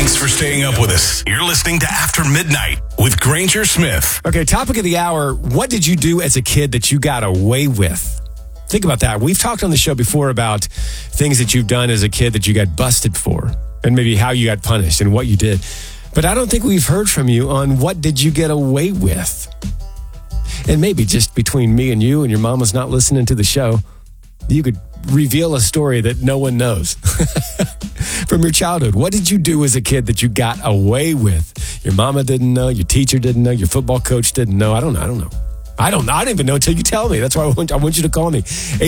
Thanks for staying up with us. You're listening to After Midnight with Granger Smith. Okay, topic of the hour. What did you do as a kid that you got away with? Think about that. We've talked on the show before about things that you've done as a kid that you got busted for and maybe how you got punished and what you did. But I don't think we've heard from you on what did you get away with. And maybe just between me and you and your mama's not listening to the show, you could reveal a story that no one knows from your childhood. What did you do as a kid that you got away with? Your mama didn't know, your teacher didn't know, your football coach didn't know. I don't know. I don't even know until you tell me. That's why I want you to call me.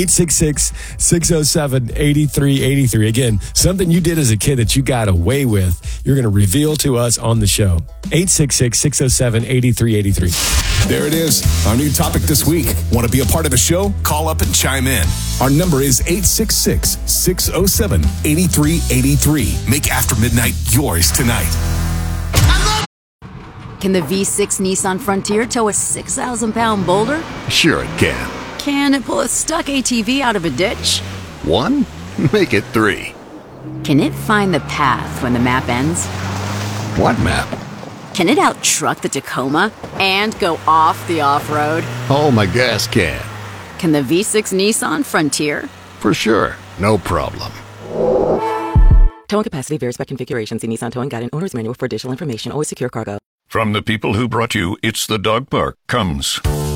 866-607-8383. Again, something you did as a kid that you got away with, you're going to reveal to us on the show. 866-607-8383. There it is, our new topic this week. Want to be a part of the show? Call up and chime in. Our number is 866-607-8383. Make After Midnight yours tonight. Can the V6 Nissan Frontier tow a 6,000-pound boulder? Sure it can. Can it pull a stuck ATV out of a ditch? 1? Make it 3. Can it find the path when the map ends? What map? Can it out-truck the Tacoma and go off the off-road? Oh, my gas can. Can the V6 Nissan Frontier? For sure. No problem. Towing capacity varies by configuration. See Nissan Towing Guide and Owner's Manual for additional information. Always secure cargo. From the people who brought you It's the Dog Park comes